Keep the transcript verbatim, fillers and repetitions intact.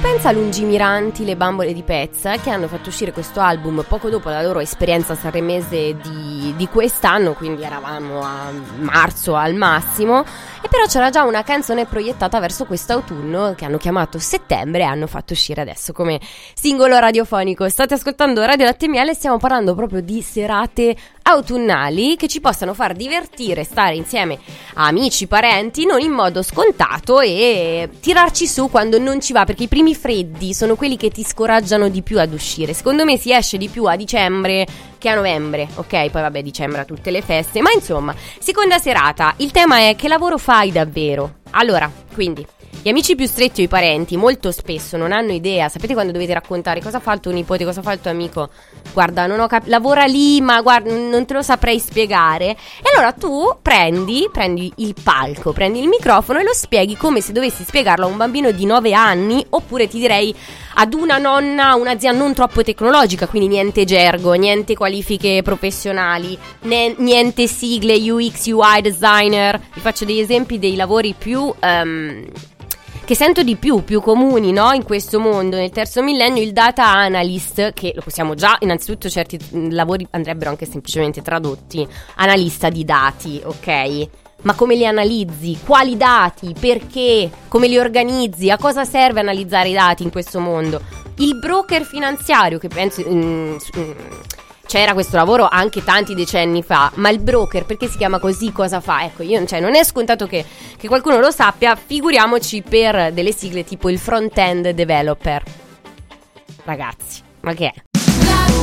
Pensa a Lungimiranti, le bambole di Pezza, che hanno fatto uscire questo album poco dopo la loro esperienza sanremese di, di quest'anno, quindi eravamo a marzo al massimo, e però c'era già una canzone proiettata verso quest'autunno che hanno chiamato Settembre e hanno fatto uscire adesso come singolo radiofonico. State ascoltando Radio Latte e Miele e stiamo parlando proprio di serate autunnali che ci possano far divertire, stare insieme a amici, parenti, non in modo scontato, e tirarci su quando non ci va, perché i primi freddi sono quelli che ti scoraggiano di più ad uscire. Secondo me si esce di più a dicembre che a novembre, ok? Poi vabbè, dicembre ha tutte le feste, ma insomma, seconda serata, il tema è: che lavoro fai davvero? Allora, quindi gli amici più stretti o i parenti molto spesso non hanno idea. Sapete quando dovete raccontare cosa fa il tuo nipote, cosa fa il tuo amico? Guarda, non ho cap- lavora lì, ma guarda, non te lo saprei spiegare. E allora tu prendi, prendi il palco, prendi il microfono e lo spieghi come se dovessi spiegarlo a un bambino di nove anni, oppure ti direi ad una nonna, una zia non troppo tecnologica, quindi niente gergo, niente qualifiche professionali, ne- niente sigle U X U I designer. Vi faccio degli esempi dei lavori più um, che sento di più, più comuni, no? In questo mondo, nel terzo millennio, il data analyst, che lo possiamo già, innanzitutto certi lavori andrebbero anche semplicemente tradotti, analista di dati, ok? Ma come li analizzi? Quali dati? Perché? Come li organizzi? A cosa serve analizzare i dati in questo mondo? Il broker finanziario, che penso... Mm, mm, c'era questo lavoro anche tanti decenni fa, ma il broker perché si chiama così, cosa fa? Ecco, io, cioè, non è scontato che, che qualcuno lo sappia, figuriamoci per delle sigle tipo il front-end developer. Ragazzi, ma che è?